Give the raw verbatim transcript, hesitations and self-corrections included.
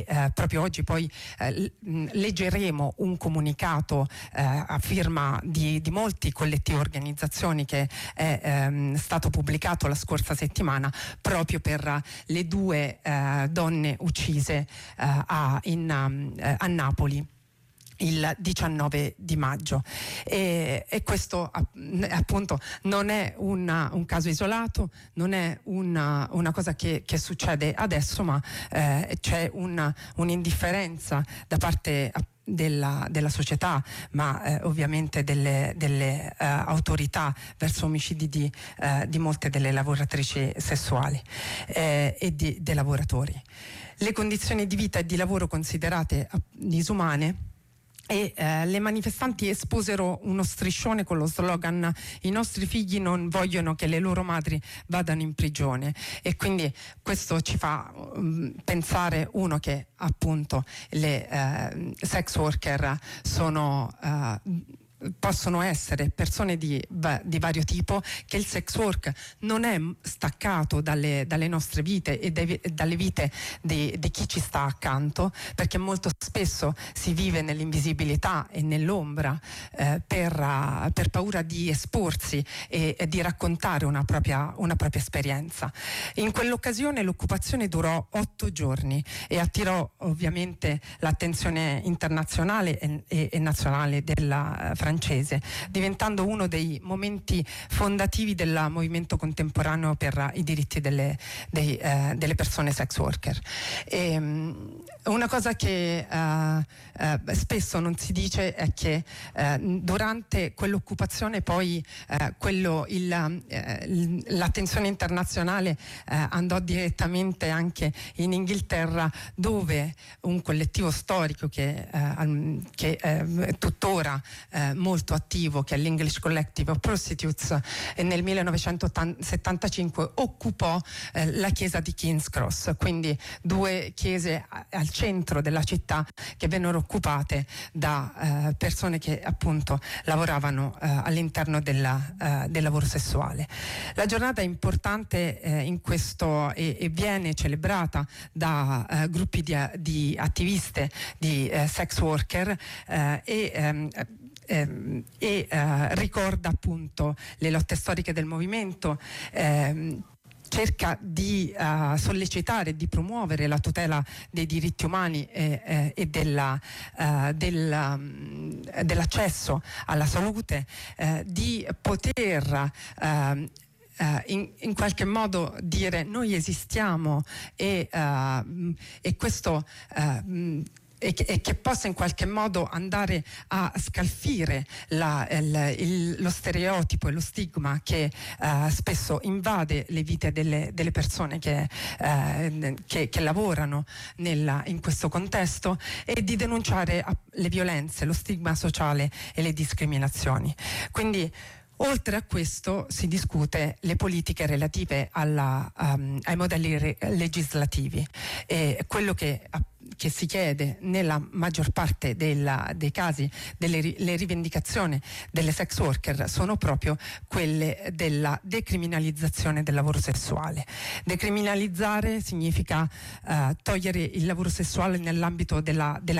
eh, proprio oggi poi eh, leggeremo un comunicato eh, a firma di, di molti collettivi e organizzazioni che è ehm, stato pubblicato la scorsa settimana proprio per le due eh, donne uccise eh, a, in, um, a Napoli il diciannove di maggio, e, e questo appunto non è una, un caso isolato, non è una, una cosa che, che succede adesso, ma eh, c'è una, un'indifferenza da parte Della, della società, ma eh, ovviamente delle, delle eh, autorità verso omicidi di, eh, di molte delle lavoratrici sessuali eh, e di, dei lavoratori. Le condizioni di vita e di lavoro considerate disumane, e eh, le manifestanti esposero uno striscione con lo slogan "I nostri figli non vogliono che le loro madri vadano in prigione", e quindi questo ci fa um, pensare, uno, che appunto le eh, sex worker sono uh, possono essere persone di, di vario tipo, che il sex work non è staccato dalle, dalle nostre vite e dei, dalle vite di, di chi ci sta accanto, perché molto spesso si vive nell'invisibilità e nell'ombra eh, per, uh, per paura di esporsi e, e di raccontare una propria, una propria esperienza. In quell'occasione l'occupazione durò otto giorni e attirò ovviamente l'attenzione internazionale e, e, e nazionale della uh, francese, diventando uno dei momenti fondativi del movimento contemporaneo per i diritti delle, dei, eh, delle persone sex worker. E, um, una cosa che uh, uh, spesso non si dice è che uh, durante quell'occupazione poi uh, quello, il, uh, l'attenzione internazionale uh, andò direttamente anche in Inghilterra, dove un collettivo storico che, uh, che uh, tuttora uh, molto attivo, che è l'English Collective of Prostitutes, e nel millenovecentosettantacinque occupò eh, la chiesa di King's Cross, quindi due chiese a, al centro della città che vennero occupate da eh, persone che appunto lavoravano eh, all'interno della, eh, del lavoro sessuale. La giornata è importante eh, in questo e, e viene celebrata da eh, gruppi di, di attiviste di eh, sex worker eh, e ehm, Eh, e eh, ricorda appunto le lotte storiche del movimento, eh, cerca di uh, sollecitare e di promuovere la tutela dei diritti umani e, eh, e della, uh, del, um, dell'accesso alla salute, eh, di poter uh, Uh, in, in qualche modo dire noi esistiamo e, uh, e questo uh, E che, e che possa in qualche modo andare a scalfire la, il, il, lo stereotipo e lo stigma che uh, spesso invade le vite delle, delle persone che, uh, che, che lavorano nella, in questo contesto, e di denunciare le violenze, lo stigma sociale e le discriminazioni. Quindi oltre a questo si discute le politiche relative alla, um, ai modelli re- legislativi, e quello che che si chiede nella maggior parte della, dei casi delle le rivendicazioni delle sex worker sono proprio quelle della decriminalizzazione del lavoro sessuale. Decriminalizzare significa uh, togliere il lavoro sessuale nell'ambito della, della